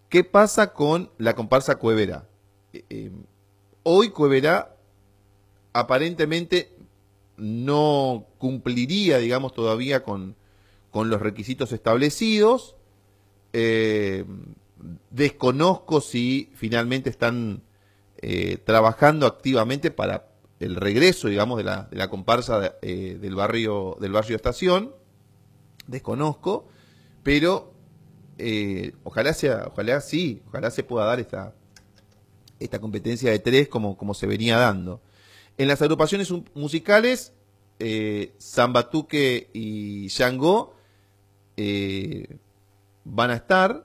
¿Qué pasa con la comparsa Cueverá? Hoy Cueverá aparentemente no cumpliría, digamos, todavía con los requisitos establecidos. Eh, Desconozco si finalmente están trabajando activamente para el regreso, digamos, de la comparsa del barrio Estación. Desconozco, pero ojalá se pueda dar esta competencia de tres como se venía dando. En las agrupaciones musicales, Zambatuque y Shango van a estar.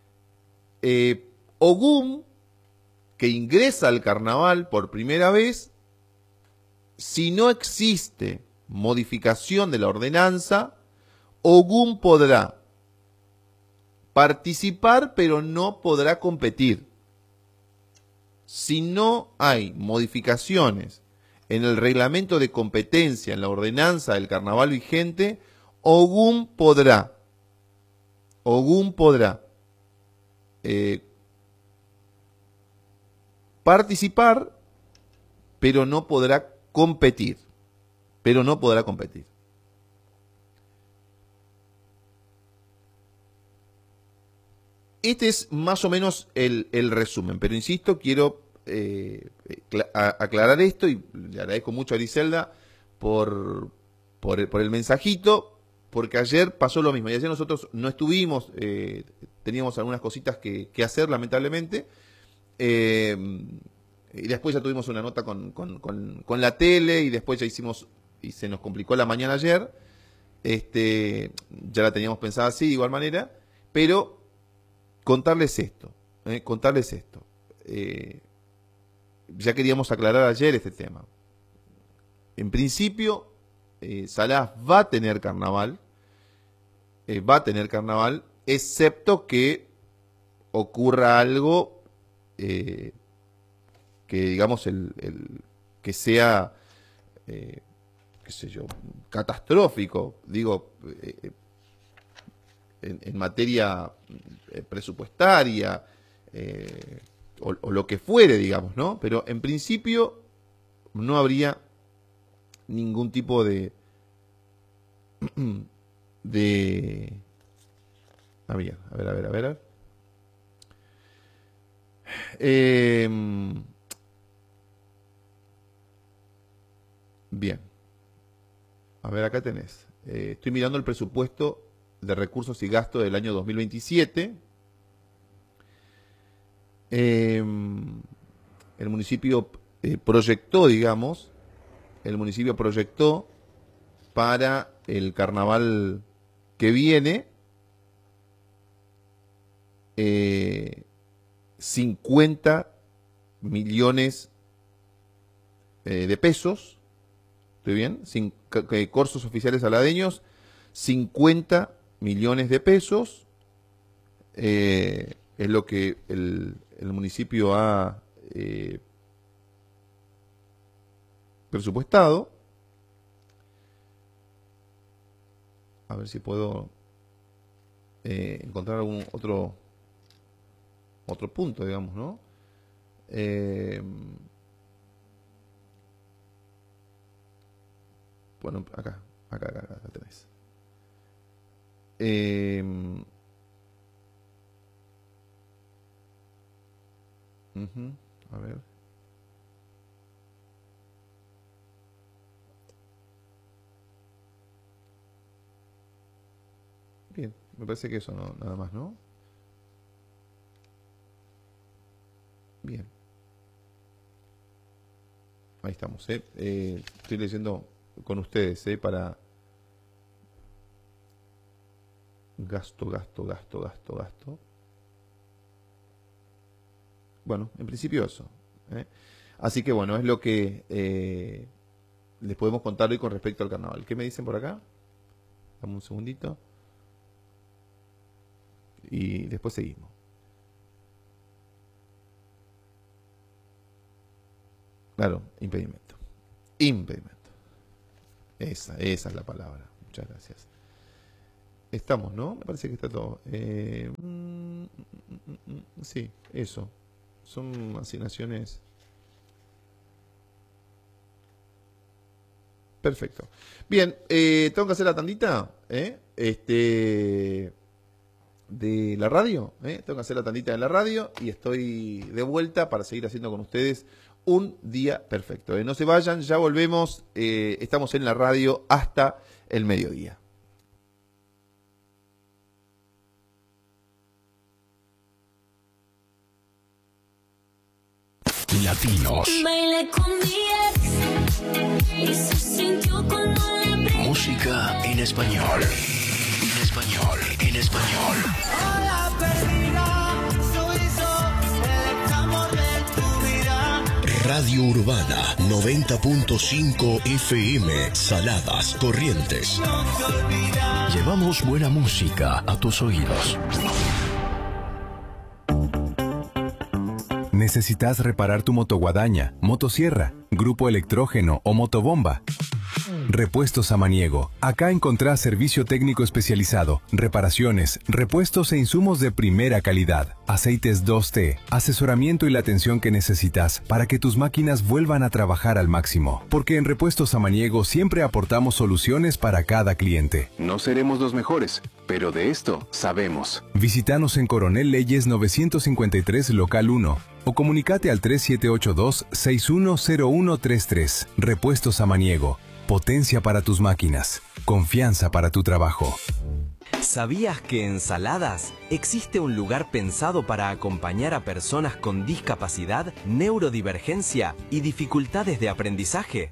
Ogum, que ingresa al carnaval por primera vez, si no existe modificación de la ordenanza, Ogum podrá participar, pero no podrá competir. Si no hay modificaciones en el reglamento de competencia, en la ordenanza del carnaval vigente, Ogum podrá participar, pero no podrá competir. Este es más o menos el resumen, pero insisto, quiero aclarar esto y le agradezco mucho a Griselda por el mensajito, porque ayer pasó lo mismo y ayer nosotros no estuvimos, teníamos algunas cositas que hacer lamentablemente, y después ya tuvimos una nota con la tele y después ya hicimos, y se nos complicó la mañana ayer, ya la teníamos pensada así de igual manera, pero contarles esto. Ya queríamos aclarar ayer este tema. En principio, Salas va a tener carnaval, excepto que ocurra algo que, digamos, que sea, qué sé yo, catastrófico, digo, en materia presupuestaria, o lo que fuere, digamos, ¿no? Pero en principio no habría ningún tipo de a ver. Bien. A ver, acá tenés. Estoy mirando el presupuesto de recursos y gastos del año 2027. El municipio proyectó para el carnaval que viene 50 millones de pesos. ¿Estoy bien? Cursos oficiales aladeños, 50 millones de pesos. Es lo que el municipio ha presupuestado. A ver si puedo encontrar algún otro punto, digamos, ¿no? Bueno, acá tenés. A ver. Bien, me parece que eso nada más, ¿no? Bien. Ahí estamos, estoy leyendo con ustedes, para gasto. Bueno, en principio eso. Así que bueno, es lo que les podemos contar hoy con respecto al carnaval. ¿Qué me dicen por acá? Dame un segundito. Y después seguimos. Claro, impedimento. Esa es la palabra. Muchas gracias. Estamos, ¿no? Me parece que está todo. Sí, eso. Son asignaciones. Perfecto. Bien, tengo que hacer la tandita, de la radio, tengo que hacer la tandita de la radio y estoy de vuelta para seguir haciendo con ustedes un día perfecto. No se vayan, ya volvemos, estamos en la radio hasta el mediodía. Latinos. Bailé con mi ex y se sintió como la Música en español. En español. En español. Hola, perdida, soy el amor de tu vida. Radio Urbana 90.5 FM, Saladas, Corrientes. No te olvidas. Llevamos buena música a tus oídos. ¿Necesitas reparar tu motoguadaña, motosierra, grupo electrógeno o motobomba? Repuestos Samaniego. Acá encontrás servicio técnico especializado, reparaciones, repuestos e insumos de primera calidad, aceites 2T, asesoramiento y la atención que necesitas para que tus máquinas vuelvan a trabajar al máximo. Porque en Repuestos Samaniego siempre aportamos soluciones para cada cliente. No seremos los mejores, pero de esto sabemos. Visítanos en Coronel Leyes 953 Local 1 o comunicate al 3782-610133. Repuestos Samaniego. Potencia para tus máquinas. Confianza para tu trabajo. ¿Sabías que en Saladas existe un lugar pensado para acompañar a personas con discapacidad, neurodivergencia y dificultades de aprendizaje?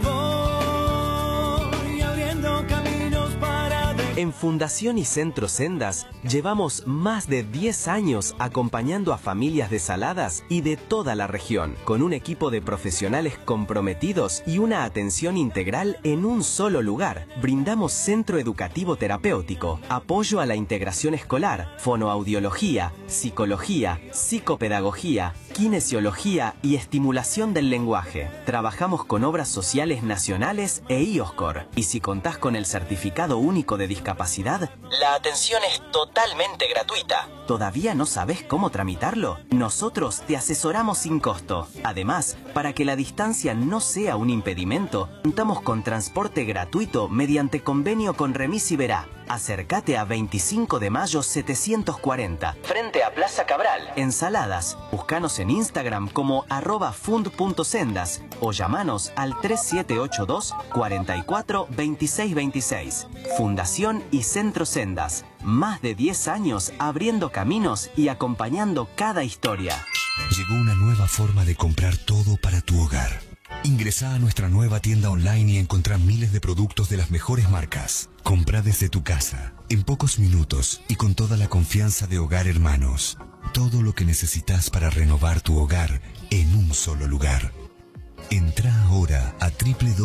Voy abriendo caminos para En Fundación y Centro Sendas llevamos más de 10 años acompañando a familias de Saladas y de toda la región, con un equipo de profesionales comprometidos y una atención integral en un solo lugar. Brindamos centro educativo terapéutico, apoyo a la integración escolar, fonoaudiología, psicología, psicopedagogía, kinesiología y estimulación del lenguaje. Trabajamos con obras sociales nacionales e IOSCOR. Y si contás con el certificado único de discapacidad, la atención es totalmente gratuita. ¿Todavía no sabés cómo tramitarlo? Nosotros te asesoramos sin costo. Además, para que la distancia no sea un impedimento, contamos con transporte gratuito mediante convenio con Remis Iberá. Acércate a 25 de mayo 740, frente a Plaza Cabral, en Saladas. Búscanos en Instagram como @fund.sendas o llamanos al 3782 44 26 26. Fundación y Centro Sendas. Más de 10 años abriendo caminos y acompañando cada historia. Llegó una nueva forma de comprar todo para tu hogar. Ingresá a nuestra nueva tienda online y encontrá miles de productos de las mejores marcas. Comprá desde tu casa, en pocos minutos y con toda la confianza de Hogar Hermanos. Todo lo que necesitas para renovar tu hogar en un solo lugar. Entrá ahora a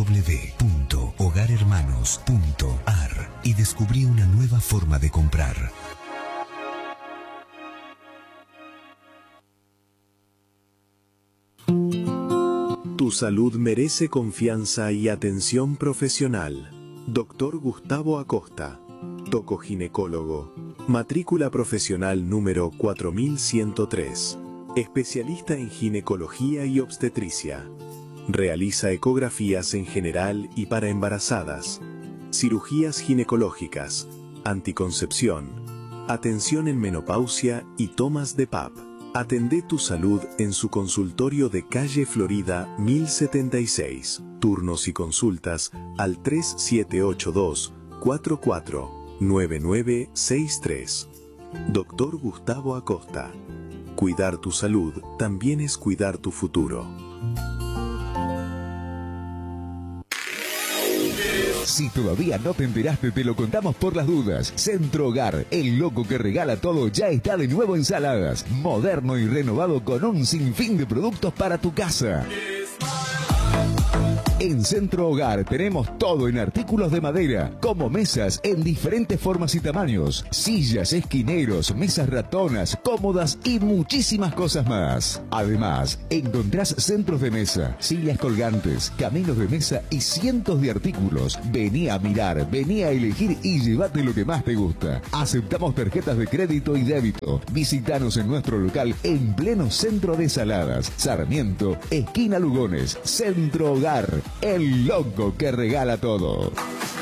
www.hogarhermanos.ar y descubrí una nueva forma de comprar. Tu salud merece confianza y atención profesional. Dr. Gustavo Acosta, tocoginecólogo, matrícula profesional número 4103, especialista en ginecología y obstetricia. Realiza ecografías en general y para embarazadas, cirugías ginecológicas, anticoncepción, atención en menopausia y tomas de PAP. Atendé tu salud en su consultorio de calle Florida 1076. Turnos y consultas al 3782 44 9963. Dr. Gustavo Acosta. Cuidar tu salud también es cuidar tu futuro. Si todavía no te enteraste, te lo contamos por las dudas. Centro Hogar, el loco que regala todo, ya está de nuevo en Saladas. Moderno y renovado con un sinfín de productos para tu casa. En Centro Hogar tenemos todo en artículos de madera, como mesas en diferentes formas y tamaños, sillas, esquineros, mesas ratonas, cómodas y muchísimas cosas más. Además, encontrás centros de mesa, sillas colgantes, caminos de mesa y cientos de artículos. Vení a mirar, vení a elegir y llévate lo que más te gusta. Aceptamos tarjetas de crédito y débito. Visítanos en nuestro local en pleno centro de Saladas, Sarmiento, esquina Lugones. Centro Hogar, el loco que regala todo.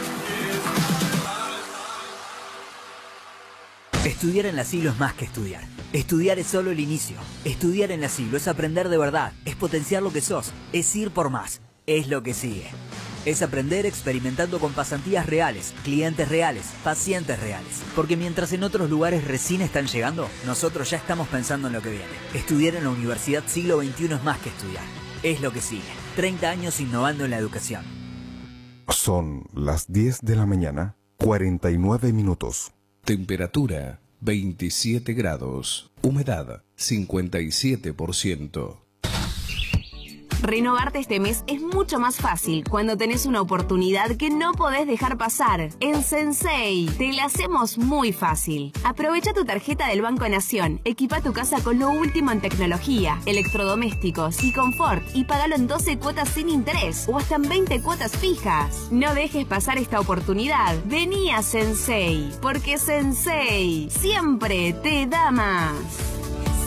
Estudiar en la Siglo es más que estudiar. Estudiar es solo el inicio. Estudiar en la Siglo es aprender de verdad, es potenciar lo que sos, es ir por más, es lo que sigue. Es aprender experimentando con pasantías reales, clientes reales, pacientes reales. Porque mientras en otros lugares recién están llegando, nosotros ya estamos pensando en lo que viene. Estudiar en la Universidad Siglo XXI es más que estudiar, es lo que sigue. 30 años innovando en la educación. Son las 10 de la mañana, 49 minutos. Temperatura 27 grados. Humedad 57%. Renovarte este mes es mucho más fácil cuando tenés una oportunidad que no podés dejar pasar. En Sensei te la hacemos muy fácil. Aprovecha tu tarjeta del Banco Nación, equipa tu casa con lo último en tecnología, electrodomésticos y confort y pagalo en 12 cuotas sin interés o hasta en 20 cuotas fijas. No dejes pasar esta oportunidad. Vení a Sensei, porque Sensei siempre te da más.